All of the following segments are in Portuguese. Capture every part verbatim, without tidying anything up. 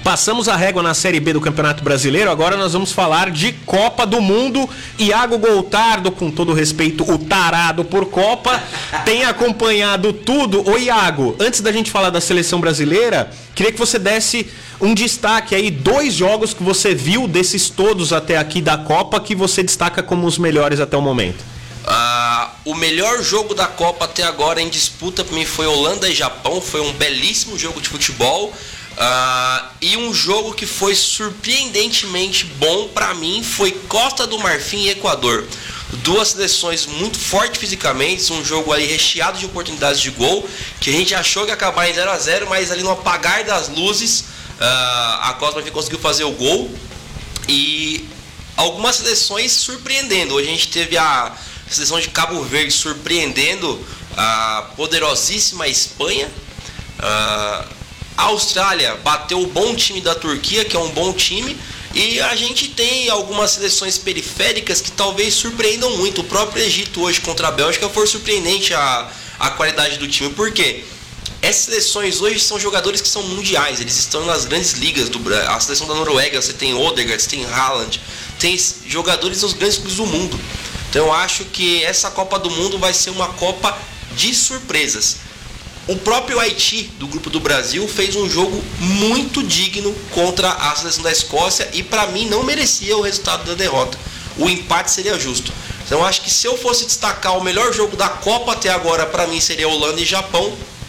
Passamos a régua na Série B do Campeonato Brasileiro, agora nós vamos falar de Copa do Mundo. Iago Goltardo, com todo respeito, o tarado por Copa, tem acompanhado tudo. Ô Iago, antes da gente falar da seleção brasileira, queria que você desse um destaque aí, dois jogos que você viu desses todos até aqui da Copa que você destaca como os melhores até o momento. Uh, o melhor jogo da Copa até agora em disputa para mim foi Holanda e Japão, foi um belíssimo jogo de futebol. Uh, e um jogo que foi surpreendentemente bom para mim foi Costa do Marfim e Equador. Duas seleções muito fortes fisicamente, um jogo ali recheado de oportunidades de gol, que a gente achou que ia acabar em zero a zero, mas ali no apagar das luzes, uh, a Costa do Marfim conseguiu fazer o gol. E algumas seleções surpreendendo. Hoje a gente teve a seleção de Cabo Verde surpreendendo a poderosíssima Espanha. Uh, A Austrália bateu o bom time da Turquia, que é um bom time, e a gente tem algumas seleções periféricas que talvez surpreendam muito. O próprio Egito hoje contra a Bélgica foi surpreendente a, a qualidade do time. Por quê? Essas seleções hoje são jogadores que são mundiais, eles estão nas grandes ligas. Do, a seleção da Noruega, você tem Odegaard, você tem Haaland, tem jogadores nos grandes clubes do mundo. Então eu acho que essa Copa do Mundo vai ser uma Copa de surpresas. O próprio Haiti, do grupo do Brasil, fez um jogo muito digno contra a seleção da Escócia e para mim não merecia o resultado da derrota. O empate seria justo. Então acho que se eu fosse destacar o melhor jogo da Copa até agora, para mim seria Holanda e Japão.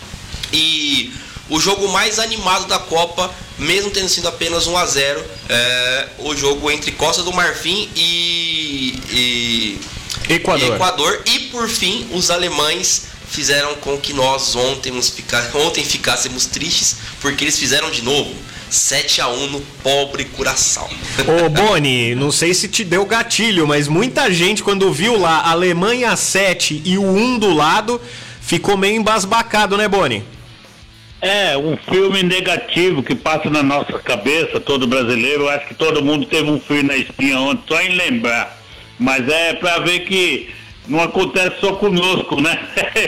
E o jogo mais animado da Copa, mesmo tendo sido apenas um a zero, é o jogo entre Costa do Marfim e, e Equador. Equador. E por fim, os alemães fizeram com que nós ontem, ficar, ontem ficássemos tristes, porque eles fizeram de novo sete a um no pobre Curaçao. Ô Boni, não sei se te deu gatilho, mas muita gente quando viu lá Alemanha sete e o um do lado, ficou meio embasbacado, né, Boni? É, um filme negativo que passa na nossa cabeça, todo brasileiro. Eu acho que todo mundo teve um frio na espinha ontem, só em lembrar. Mas é pra ver que não acontece só conosco, né?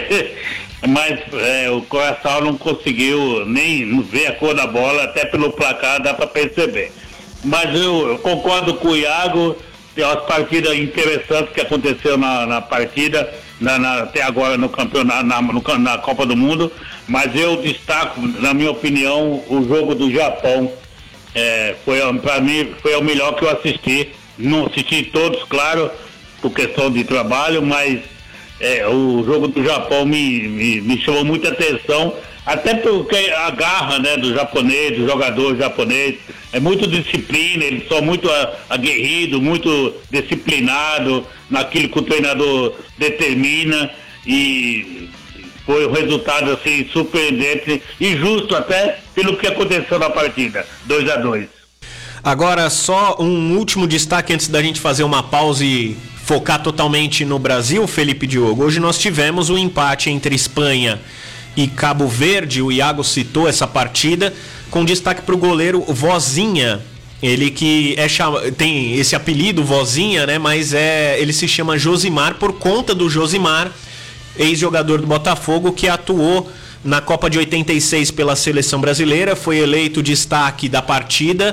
Mas é, o Curaçao não conseguiu nem ver a cor da bola, até pelo placar dá para perceber. Mas eu, eu concordo com o Iago, tem umas partidas interessantes que aconteceram na, na partida, na, na, até agora no campeonato, na, no, na Copa do Mundo, mas eu destaco, na minha opinião, o jogo do Japão. É, foi, para mim, foi o melhor que eu assisti. Não assisti todos, claro, por questão de trabalho, mas é, o jogo do Japão me, me, me chamou muita atenção, até porque a garra, né, do japonês, do jogador japonês, é muito disciplina, eles são muito aguerridos, muito disciplinados naquilo que o treinador determina, e foi um resultado assim surpreendente e justo até pelo que aconteceu na partida, dois a dois. Agora só um último destaque antes da gente fazer uma pausa e focar totalmente no Brasil, Felipe Diogo. Hoje nós tivemos o um empate entre Espanha e Cabo Verde, o Iago citou essa partida, com destaque para o goleiro Vozinha. Ele que é cham... tem esse apelido Vozinha, né? Mas é... ele se chama Josimar por conta do Josimar, ex-jogador do Botafogo, que atuou na Copa de oitenta e seis pela seleção brasileira, foi eleito destaque da partida.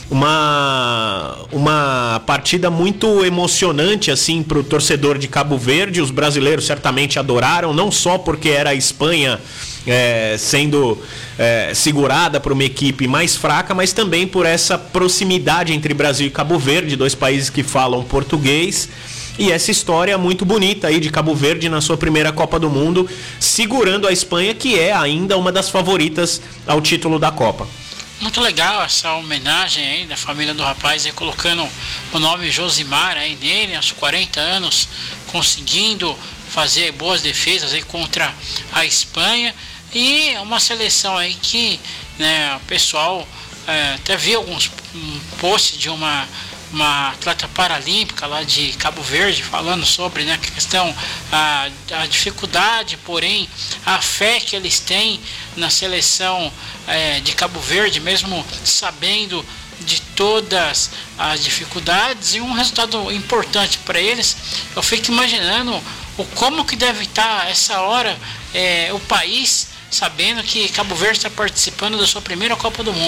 Uma, uma partida muito emocionante assim para o torcedor de Cabo Verde. Os brasileiros certamente adoraram, não só porque era a Espanha é, sendo é, segurada por uma equipe mais fraca, mas também por essa proximidade entre Brasil e Cabo Verde, dois países que falam português. E essa história muito bonita aí de Cabo Verde na sua primeira Copa do Mundo, segurando a Espanha, que é ainda uma das favoritas ao título da Copa. Muito legal essa homenagem aí da família do rapaz, aí colocando o nome Josimar aí nele, aos quarenta anos, conseguindo fazer boas defesas aí contra a Espanha. E uma seleção aí que, né, o pessoal é, até vi alguns um, posts de uma uma atleta paralímpica lá de Cabo Verde falando sobre, né, a questão, a, a dificuldade, porém a fé que eles têm na seleção é, de Cabo Verde, mesmo sabendo de todas as dificuldades, e um resultado importante para eles. Eu fico imaginando o como que deve estar essa hora é, o país, sabendo que Cabo Verde está participando da sua primeira Copa do Mundo.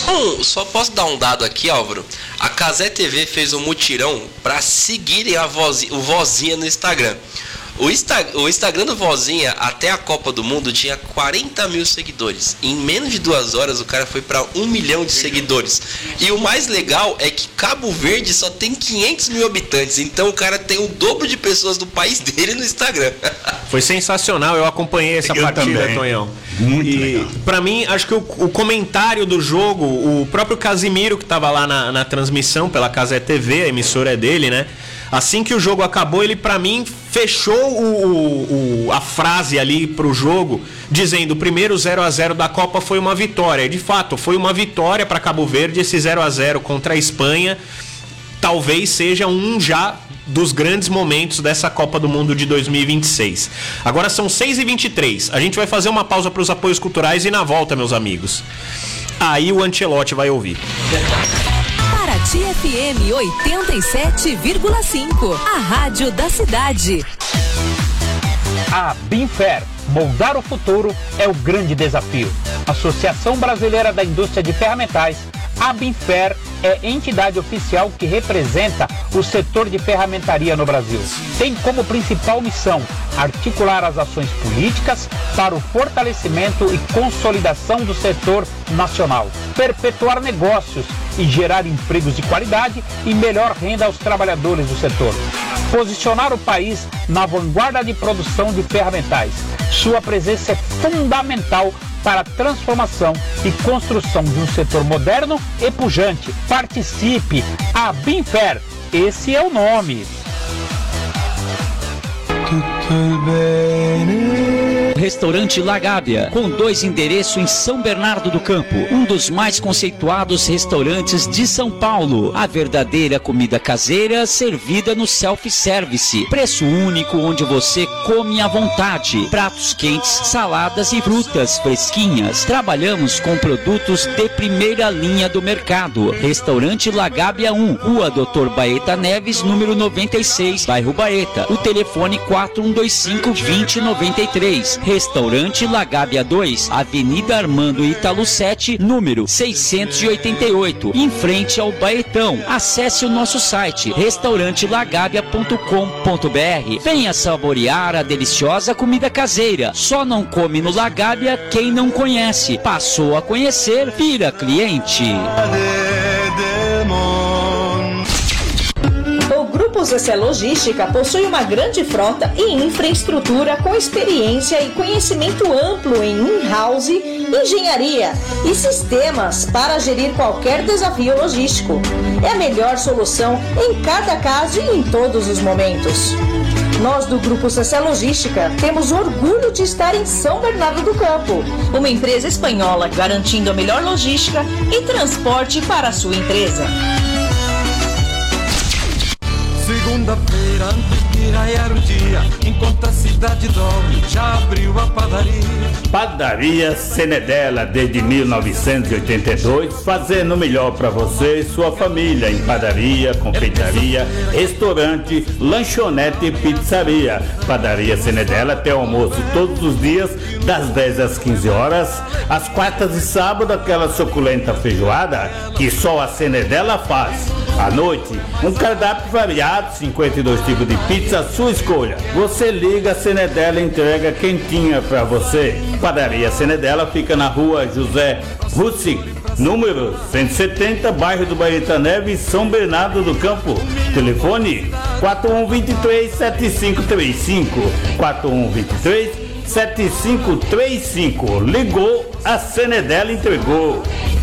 Bom, só posso dar um dado aqui, Álvaro. A Cazé T V fez um mutirão para seguirem a vozinha, o Vozinha no Instagram. O, Insta, o Instagram do Vozinha, até a Copa do Mundo, tinha quarenta mil seguidores. Em menos de duas horas, o cara foi para um milhão de seguidores. E o mais legal é que Cabo Verde só tem quinhentos mil habitantes. Então o cara tem o dobro de pessoas do país dele no Instagram. Foi sensacional, eu acompanhei essa eu partida, também. Tonhão. Muito e, legal. Pra mim, acho que o, o comentário do jogo, o próprio Casimiro, que tava lá na, na transmissão pela Cazé T V, a emissora é dele, né? Assim que o jogo acabou, ele pra mim fechou o, o, a frase ali pro jogo, dizendo: o primeiro zero a zero da Copa foi uma vitória. E de fato, foi uma vitória para Cabo Verde. Esse zero a zero contra a Espanha talvez seja um já dos grandes momentos dessa Copa do Mundo de dois mil e vinte e seis. Agora são seis e vinte e três. A gente vai fazer uma pausa para os apoios culturais e na volta, meus amigos, aí o Ancelotti vai ouvir. Paraty F M oitenta e sete vírgula cinco, a rádio da cidade. A Binfer, moldar o futuro é o grande desafio. Associação Brasileira da Indústria de Ferramentais, a Binfer é entidade oficial que representa o setor de ferramentaria no Brasil. Tem como principal missão articular as ações políticas para o fortalecimento e consolidação do setor nacional, perpetuar negócios e gerar empregos de qualidade e melhor renda aos trabalhadores do setor. Posicionar o país na vanguarda de produção de ferramentais. Sua presença é fundamental para a transformação e construção de um setor moderno e pujante. Participe! A Binfer, esse é o nome. Restaurante La Gábia, com dois endereços em São Bernardo do Campo, um dos mais conceituados restaurantes de São Paulo. A verdadeira comida caseira servida no self-service. Preço único onde você come à vontade. Pratos quentes, saladas e frutas fresquinhas. Trabalhamos com produtos de primeira linha do mercado. Restaurante La Gábia um, Rua Doutor Baeta Neves, número noventa e seis, bairro Baeta. O telefone quatro um dois cinco, dois zero nove três. Restaurante La Gábia dois, Avenida Armando Ítalo sete, número seiscentos e oitenta e oito, em frente ao Baetão. Acesse o nosso site restaurante lagabia ponto com ponto br. Venha saborear a deliciosa comida caseira. Só não come no La Gábia quem não conhece. Passou a conhecer, vira cliente. O Grupo Zecé Logística possui uma grande frota e infraestrutura com experiência e conhecimento amplo em in-house, engenharia e sistemas para gerir qualquer desafio logístico. É a melhor solução em cada caso e em todos os momentos. Nós do Grupo Zecé Logística temos orgulho de estar em São Bernardo do Campo, uma empresa espanhola garantindo a melhor logística e transporte para a sua empresa. Segunda-feira, antes de raiar o dia, enquanto a cidade dorme, já abriu a padaria. Padaria Senedela, desde mil novecentos e oitenta e dois, fazendo o melhor para você e sua família em padaria, confeitaria, restaurante, lanchonete e pizzaria. Padaria Senedela tem almoço todos os dias, das dez às quinze horas. Às quartas e sábado, aquela suculenta feijoada que só a Senedela faz. À noite, um cardápio variado, cinquenta e dois tipos de pizza, à sua escolha. Você liga, a Senedela entrega quentinha para você. Padaria Senedela fica na rua José Russi, número cento e setenta, bairro do Baeta Neves, São Bernardo do Campo. Telefone quatro um dois três, sete cinco três cinco, quatro um dois três, sete cinco três cinco. Ligou, a Senedela entregou.